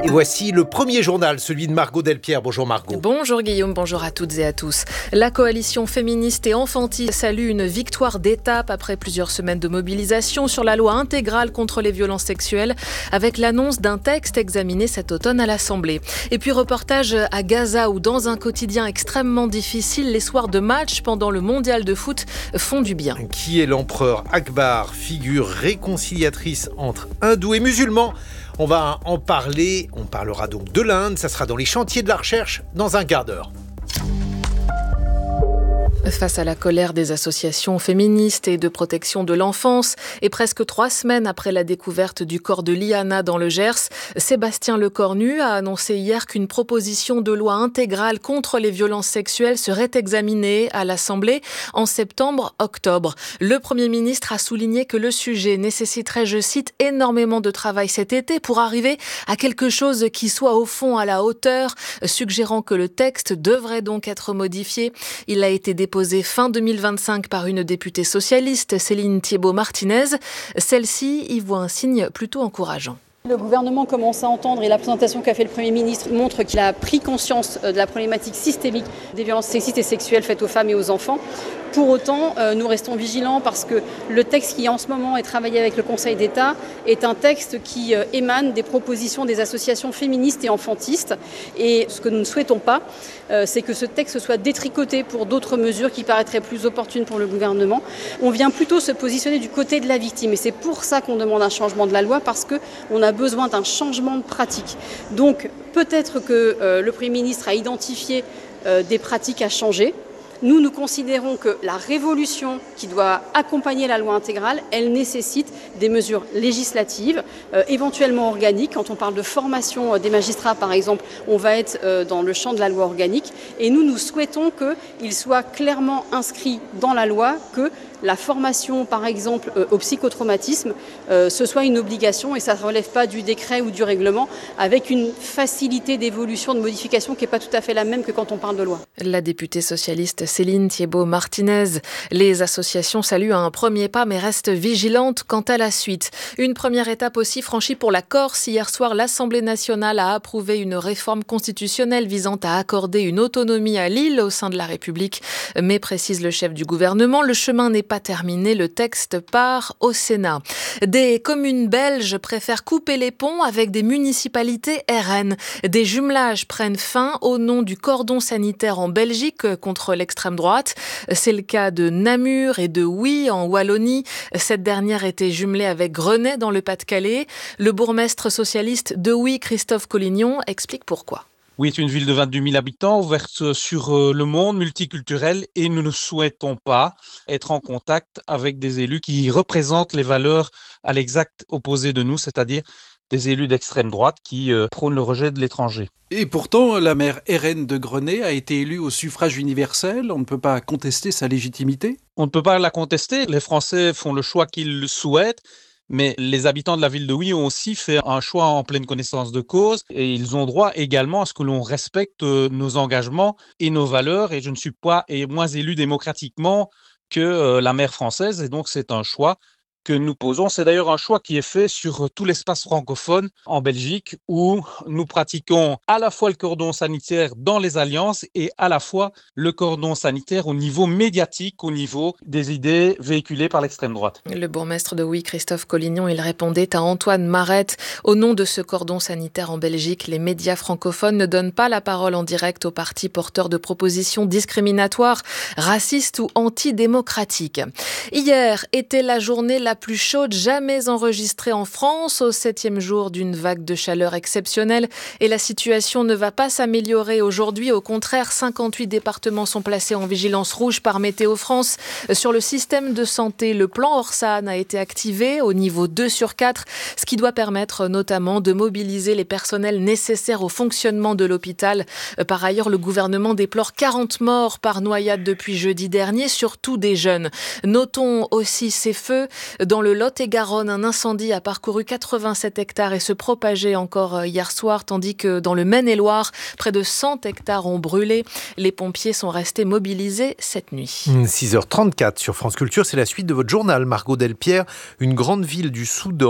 Et voici le premier journal, celui de Margot Delpierre. Bonjour Margot. Bonjour Guillaume, bonjour à toutes et à tous. La coalition féministe et enfantiste salue une victoire d'étape après plusieurs semaines de mobilisation sur la loi intégrale contre les violences sexuelles, avec l'annonce d'un texte examiné cet automne à l'Assemblée. Et puis reportage à Gaza où dans un quotidien extrêmement difficile, les soirs de match pendant le mondial de foot font du bien. Qui est l'empereur Akbar, figure réconciliatrice entre hindous et musulmans? On va en parler, on parlera donc de l'Inde, ça sera dans les chantiers de la recherche dans un quart d'heure. Face à la colère des associations féministes et de protection de l'enfance, et presque 3 semaines après la découverte du corps de Liana dans le Gers, Sébastien Lecornu a annoncé hier qu'une proposition de loi intégrale contre les violences sexuelles serait examinée à l'Assemblée en septembre-octobre. Le Premier ministre a souligné que le sujet nécessiterait, je cite, énormément de travail cet été pour arriver à quelque chose qui soit au fond à la hauteur, suggérant que le texte devrait donc être modifié. Il a été déposé fin 2025 par une députée socialiste, Céline Thiébaut-Martinez. Celle-ci y voit un signe plutôt encourageant. Le gouvernement commence à entendre et la présentation qu'a fait le Premier ministre montre qu'il a pris conscience de la problématique systémique des violences sexistes et sexuelles faites aux femmes et aux enfants. Pour autant, nous restons vigilants parce que le texte qui en ce moment est travaillé avec le Conseil d'État est un texte qui émane des propositions des associations féministes et enfantistes. Et ce que nous ne souhaitons pas, c'est que ce texte soit détricoté pour d'autres mesures qui paraîtraient plus opportunes pour le gouvernement. On vient plutôt se positionner du côté de la victime et c'est pour ça qu'on demande un changement de la loi parce qu'on a besoin d'un changement de pratique. Donc peut-être que le Premier ministre a identifié des pratiques à changer. Nous considérons que la révolution qui doit accompagner la loi intégrale, elle nécessite des mesures législatives, éventuellement organiques. Quand on parle de formation des magistrats, par exemple, on va être dans le champ de la loi organique. Et nous souhaitons qu'il soit clairement inscrit dans la loi que la formation, par exemple, au psychotraumatisme, ce soit une obligation et ça ne relève pas du décret ou du règlement, avec une facilité d'évolution, de modification qui n'est pas tout à fait la même que quand on parle de loi. La députée socialiste Céline Thiébaut-Martinez. Les associations saluent un premier pas mais restent vigilantes quant à la suite. Une première étape aussi franchie pour la Corse. Hier soir, l'Assemblée nationale a approuvé une réforme constitutionnelle visant à accorder une autonomie à l'île au sein de la République. Mais précise le chef du gouvernement, le chemin n'est pas terminé, le texte part au Sénat. Des communes belges préfèrent couper les ponts avec des municipalités RN. Des jumelages prennent fin au nom du cordon sanitaire en Belgique contre l'extrême droite. C'est le cas de Namur et de Huy en Wallonie. Cette dernière était jumelée avec Grenay dans le Pas-de-Calais. Le bourgmestre socialiste de Huy, Christophe Collignon, explique pourquoi. Oui, c'est une ville de 22 000 habitants, ouverte sur le monde, multiculturelle, et nous ne souhaitons pas être en contact avec des élus qui représentent les valeurs à l'exact opposé de nous, c'est-à-dire des élus d'extrême droite qui prônent le rejet de l'étranger. Et pourtant, la maire RN de Grenay a été élue au suffrage universel. On ne peut pas contester sa légitimité. On ne peut pas la contester. Les Français font le choix qu'ils le souhaitent. Mais les habitants de la ville de Huy ont aussi fait un choix en pleine connaissance de cause et ils ont droit également à ce que l'on respecte nos engagements et nos valeurs. Et je ne suis pas moins élu démocratiquement que la maire française et donc c'est un choix que nous posons. C'est d'ailleurs un choix qui est fait sur tout l'espace francophone en Belgique où nous pratiquons à la fois le cordon sanitaire dans les alliances et à la fois le cordon sanitaire au niveau médiatique, au niveau des idées véhiculées par l'extrême droite. Le bourgmestre de Huy, Christophe Collignon, il répondait à Antoine Marette. Au nom de ce cordon sanitaire en Belgique, les médias francophones ne donnent pas la parole en direct aux partis porteurs de propositions discriminatoires, racistes ou antidémocratiques. Hier était la journée la plus chaude jamais enregistrée en France au 7e jour d'une vague de chaleur exceptionnelle et la situation ne va pas s'améliorer aujourd'hui. Au contraire, 58 départements sont placés en vigilance rouge par Météo France. Sur le système de santé, le plan Orsan a été activé au niveau 2 sur 4, ce qui doit permettre notamment de mobiliser les personnels nécessaires au fonctionnement de l'hôpital. Par ailleurs, le gouvernement déplore 40 morts par noyade depuis jeudi dernier, surtout des jeunes. Notons aussi ces feux. Dans le Lot-et-Garonne, un incendie a parcouru 87 hectares et se propageait encore hier soir, tandis que dans le Maine-et-Loire, près de 100 hectares ont brûlé. Les pompiers sont restés mobilisés cette nuit. 6h34 sur France Culture, c'est la suite de votre journal, Margot Delpierre. Une grande ville du Soudan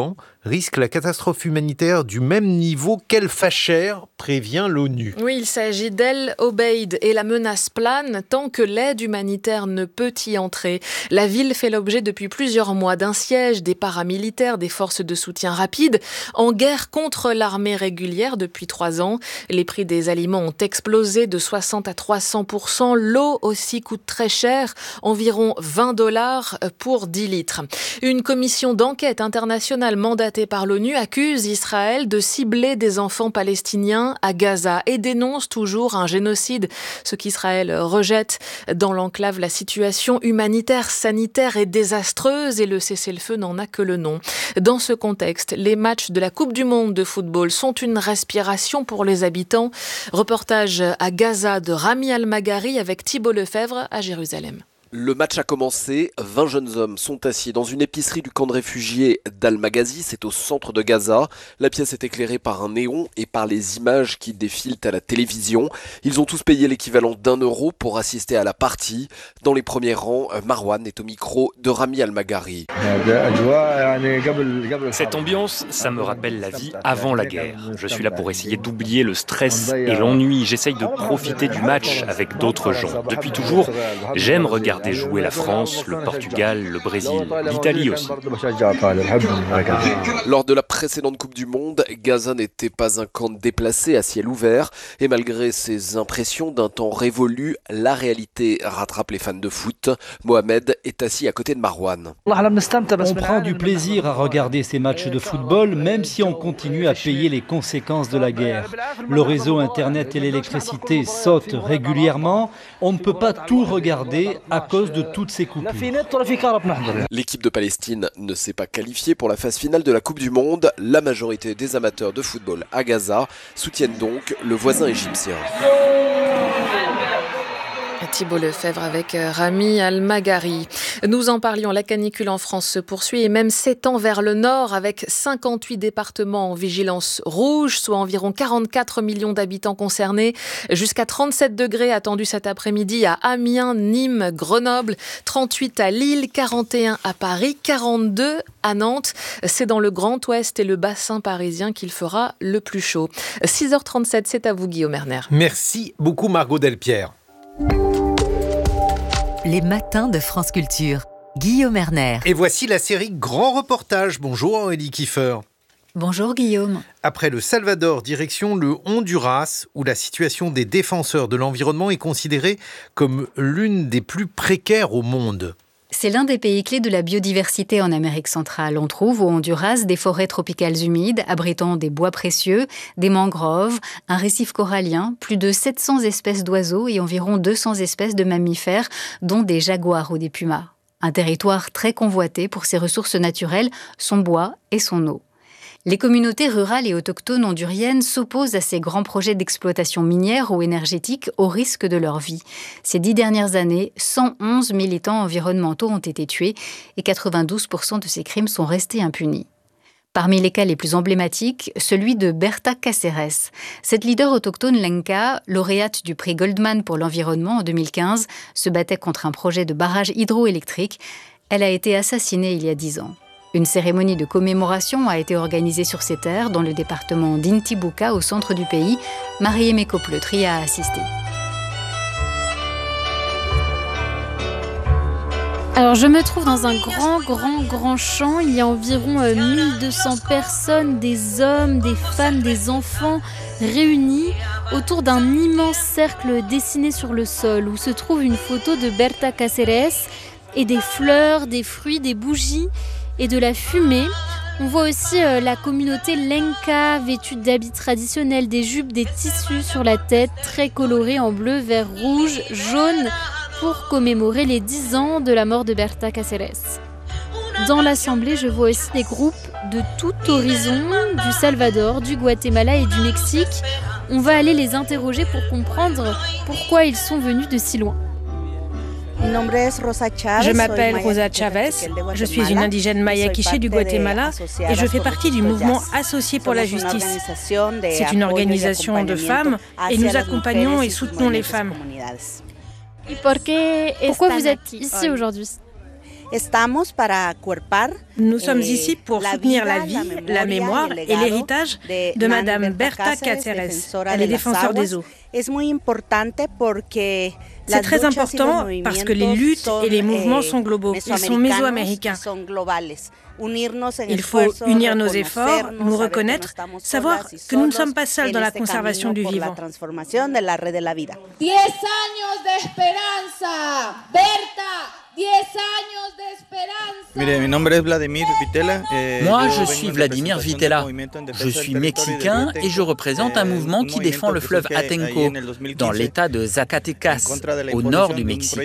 risque la catastrophe humanitaire du même niveau qu'El Fasher, prévient l'ONU. Oui, il s'agit d'El Obeid et la menace plane tant que l'aide humanitaire ne peut y entrer. La ville fait l'objet depuis plusieurs mois d'un siège des paramilitaires, des forces de soutien rapide, en guerre contre l'armée régulière depuis 3 ans. Les prix des aliments ont explosé de 60 à 300%. L'eau aussi coûte très cher, environ $20 pour 10 litres. Une commission d'enquête internationale mandatée par l'ONU accuse Israël de cibler des enfants palestiniens à Gaza et dénonce toujours un génocide, ce qu'Israël rejette. Dans l'enclave, la situation humanitaire, sanitaire est désastreuse et le cessez-le-feu n'en a que le nom. Dans ce contexte, les matchs de la Coupe du Monde de football sont une respiration pour les habitants. Reportage à Gaza de Rami Al-Maghari avec Thibault Lefebvre à Jérusalem. Le match a commencé, 20 jeunes hommes sont assis dans une épicerie du camp de réfugiés d'Al-Maghazi, c'est au centre de Gaza. La pièce est éclairée par un néon et par les images qui défilent à la télévision. Ils ont tous payé l'équivalent d'€1 pour assister à la partie. Dans les premiers rangs, Marwan est au micro de Rami Al-Maghari. Cette ambiance, ça me rappelle la vie avant la guerre. Je suis là pour essayer d'oublier le stress et l'ennui. J'essaye de profiter du match avec d'autres gens. Depuis toujours, j'aime regarder jouer la France, le Portugal, le Brésil, l'Italie aussi. Lors de la précédente Coupe du Monde, Gaza n'était pas un camp déplacé à ciel ouvert. Et malgré ses impressions d'un temps révolu, la réalité rattrape les fans de foot. Mohamed est assis à côté de Marwan. On prend du plaisir à regarder ces matchs de football, même si on continue à payer les conséquences de la guerre. Le réseau Internet et l'électricité sautent régulièrement. On ne peut pas tout regarder à cause de toutes ces coupures. L'équipe de Palestine ne s'est pas qualifiée pour la phase finale de la Coupe du Monde. La majorité des amateurs de football à Gaza soutiennent donc le voisin égyptien. Thibault Lefebvre avec Rami Al-Maghari. Nous en parlions, la canicule en France se poursuit et même s'étend vers le nord avec 58 départements en vigilance rouge, soit environ 44 millions d'habitants concernés. Jusqu'à 37 degrés attendus cet après-midi à Amiens, Nîmes, Grenoble, 38 à Lille, 41 à Paris, 42 à Nantes. C'est dans le Grand Ouest et le bassin parisien qu'il fera le plus chaud. 6h37, c'est à vous Guillaume Erner. Merci beaucoup Margot Delpierre. Les matins de France Culture. Guillaume Erner. Et voici la série Grand Reportage. Bonjour Aurélie Kiefer. Bonjour Guillaume. Après le Salvador, direction le Honduras, où la situation des défenseurs de l'environnement est considérée comme l'une des plus précaires au monde. C'est l'un des pays clés de la biodiversité en Amérique centrale. On trouve au Honduras des forêts tropicales humides abritant des bois précieux, des mangroves, un récif corallien, plus de 700 espèces d'oiseaux et environ 200 espèces de mammifères, dont des jaguars ou des pumas. Un territoire très convoité pour ses ressources naturelles, son bois et son eau. Les communautés rurales et autochtones honduriennes s'opposent à ces grands projets d'exploitation minière ou énergétique au risque de leur vie. Ces 10 dernières années, 111 militants environnementaux ont été tués et 92% de ces crimes sont restés impunis. Parmi les cas les plus emblématiques, celui de Berta Cáceres. Cette leader autochtone Lenca, lauréate du prix Goldman pour l'environnement en 2015, se battait contre un projet de barrage hydroélectrique. Elle a été assassinée il y a 10 ans. Une cérémonie de commémoration a été organisée sur ces terres, dans le département d'Intibucá, au centre du pays. Marie-Aimée Copleutry y a assisté. Alors je me trouve dans un grand champ. Il y a environ 1200 personnes, des hommes, des femmes, des enfants réunis autour d'un immense cercle dessiné sur le sol où se trouve une photo de Berta Cáceres et des fleurs, des fruits, des bougies et de la fumée. On voit aussi la communauté Lenca, vêtue d'habits traditionnels, des jupes, des tissus sur la tête, très colorés en bleu, vert, rouge, jaune, pour commémorer les 10 ans de la mort de Berta Cáceres. Dans l'assemblée, je vois aussi des groupes de tout horizon, du Salvador, du Guatemala et du Mexique. On va aller les interroger pour comprendre pourquoi ils sont venus de si loin. Je m'appelle Rosa Chavez, je suis une indigène maya quiché du Guatemala et je fais partie du mouvement Associés pour la justice. C'est une organisation de femmes et nous accompagnons et soutenons les femmes. Pourquoi vous êtes ici aujourd'hui ? Nous sommes ici pour soutenir la vie, la mémoire et l'héritage de Madame Berta Cáceres. Elle est défenseur des eaux. C'est très important parce que les luttes et les mouvements sont globaux. Ils sont mésoaméricains. Il faut unir nos efforts, nous reconnaître, savoir que nous ne sommes pas seuls dans la conservation du vivant. 10 años de esperanza, Berta. 10 años de esperanza. Moi, je suis Vladimir Vitela. Je suis mexicain et je représente un mouvement qui défend le fleuve Atenco dans l'état de Zacatecas, au nord du Mexique.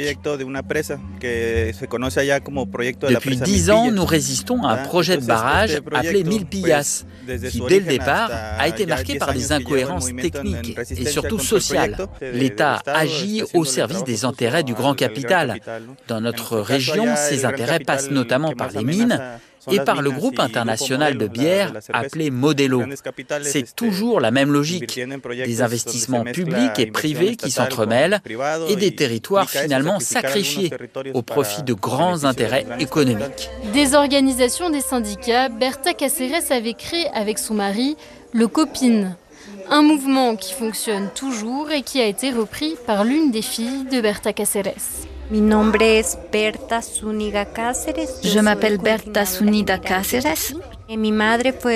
Depuis 10 ans, nous résistons à un projet de barrage appelé Milpillas, qui, dès le départ, a été marqué par des incohérences techniques et surtout sociales. L'État agit au service des intérêts du grand capital. Dans notre région, ces intérêts passent notamment par les mines et par le groupe international de bière appelé Modelo. C'est toujours la même logique, des investissements publics et privés qui s'entremêlent et des territoires finalement sacrifiés au profit de grands intérêts économiques. Des organisations des syndicats, Berta Cáceres avait créé avec son mari le COPIN, un mouvement qui fonctionne toujours et qui a été repris par l'une des filles de Berta Cáceres. Je m'appelle Berta Zúñiga Cáceres. Ma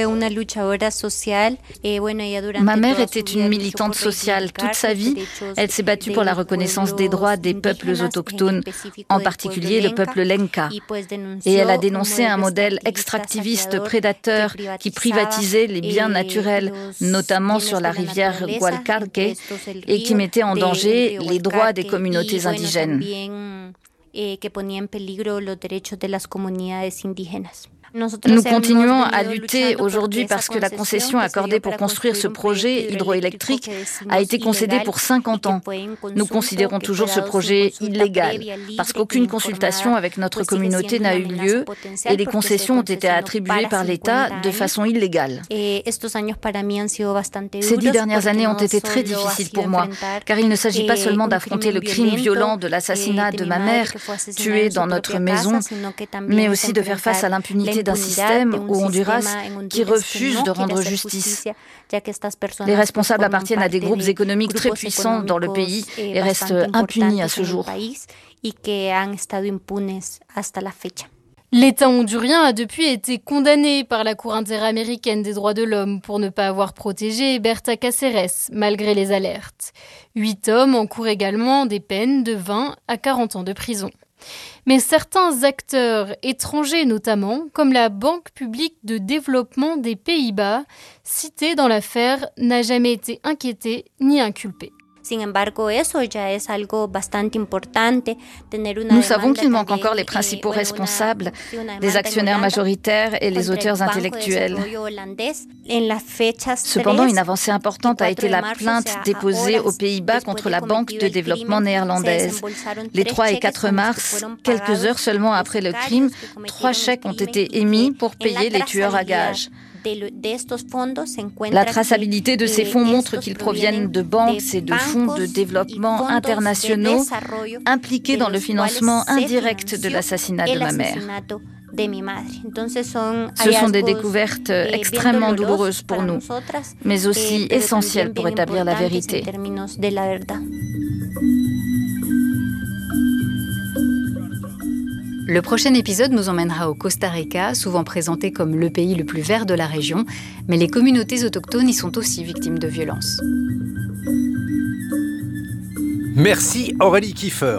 mère était une militante sociale toute sa vie. Elle s'est battue pour la reconnaissance des droits des peuples autochtones, en particulier le peuple Lenca. Et elle a dénoncé un modèle extractiviste prédateur qui privatisait les biens naturels, notamment sur la rivière Gualcarque, et qui mettait en danger les droits des communautés indigènes. Nous continuons à lutter aujourd'hui parce que la concession accordée pour construire ce projet hydroélectrique a été concédée pour 50 ans. Nous considérons toujours ce projet illégal parce qu'aucune consultation avec notre communauté n'a eu lieu et les concessions ont été attribuées par l'État de façon illégale. Ces 10 dernières années ont été très difficiles pour moi car il ne s'agit pas seulement d'affronter le crime violent de l'assassinat de ma mère, tuée dans notre maison, mais aussi de faire face à l'impunité d'un système au Honduras qui refuse de rendre justice. Les responsables appartiennent à des groupes économiques très puissants dans le pays et restent impunis à ce jour. L'État hondurien a depuis été condamné par la Cour interaméricaine des droits de l'homme pour ne pas avoir protégé Berta Cáceres, malgré les alertes. 8 hommes encourent également des peines de 20 à 40 ans de prison. Mais certains acteurs étrangers notamment, comme la Banque publique de développement des Pays-Bas, citée dans l'affaire, n'a jamais été inquiétée ni inculpée. Nous savons qu'il manque encore les principaux responsables, les actionnaires majoritaires et les auteurs intellectuels. Cependant, une avancée importante a été la plainte déposée aux Pays-Bas contre la Banque de développement néerlandaise. Les 3 et 4 mars, quelques heures seulement après le crime, 3 chèques ont été émis pour payer les tueurs à gages. La traçabilité de ces fonds montre qu'ils proviennent de banques et de fonds de développement internationaux impliqués dans le financement indirect de l'assassinat de ma mère. Ce sont des découvertes extrêmement douloureuses pour nous, mais aussi essentielles pour établir la vérité. Le prochain épisode nous emmènera au Costa Rica, souvent présenté comme le pays le plus vert de la région, mais les communautés autochtones y sont aussi victimes de violences. Merci Aurélie Kiefer.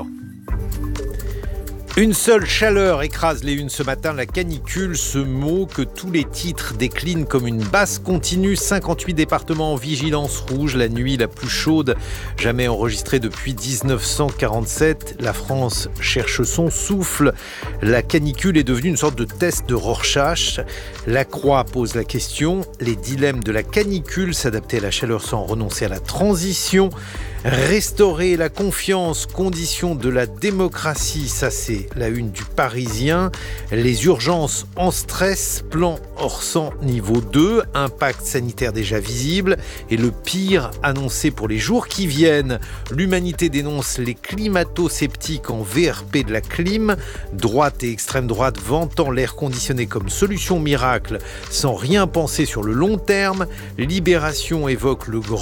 Une seule chaleur écrase les unes ce matin, la canicule, ce mot que tous les titres déclinent comme une basse continue. 58 départements en vigilance rouge, la nuit la plus chaude jamais enregistrée depuis 1947. La France cherche son souffle. La canicule est devenue une sorte de test de Rorschach. La Croix pose la question, les dilemmes de la canicule, s'adapter à la chaleur sans renoncer à la transition. Restaurer la confiance, condition de la démocratie, ça c'est C'est la une du Parisien. Les urgences en stress, plan Orsan niveau 2, impact sanitaire déjà visible et le pire annoncé pour les jours qui viennent. L'humanité dénonce les climato-sceptiques en VRP de la clim. Droite et extrême droite vantant l'air conditionné comme solution miracle sans rien penser sur le long terme. Libération évoque le grand